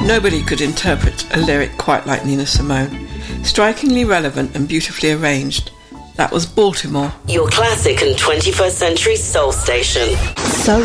Nobody could interpret a lyric quite like Nina Simone. Strikingly relevant and beautifully arranged. That was Baltimore. Your classic and 21st century soul station. So